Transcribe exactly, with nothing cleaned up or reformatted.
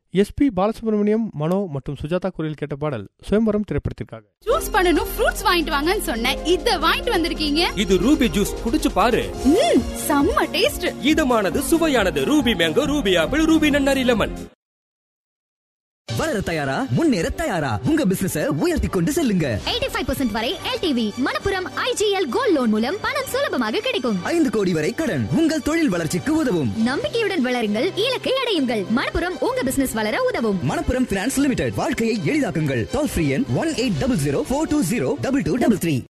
S B Balasubramaniam, மனோ மற்றும் சுஜாதா குரலில் கேட்ட பாடல் சுயம்பரம் திரைப்படத்திற்காக. ஜூஸ் பண்ணனும் ஃப்ரூட்ஸ் வாங்கிட்டு வாங்கன்னு சொன்னேன், இத வாங்கிட்டு வந்திருக்கீங்க. இது ரூபி ஜூஸ், குடிச்சு பாரு. ம், செம்ம taste. இதமானது, சுவையானது. Ruby mango, Ruby apple, Ruby நன்னாரி லெமன். வளர தயாரா, முன்னேற தயாரா, உங்க பிசினஸ உயர்த்தி கொண்டு செல்லுங்க. எண்பத்தி ஐந்து சதவீதம் வரை L T V Manappuram I G L gold loan மூலம் பணம் சுலபமாக கிடைக்கும். ஐந்து கோடி வரை கடன் உங்கள் தொழில் வளர்ச்சிக்கு உதவும். நம்பிக்கையுடன் வளருங்கள், இலக்கை அடையுங்கள். மணப்புரம் உங்க பிசினஸ் வளர உதவும். Manappuram finance limited. வாழ்க்கையை எளிதாக்குங்கள். டோல் ஃப்ரீ எண் one eight double zero four two zero double two double three.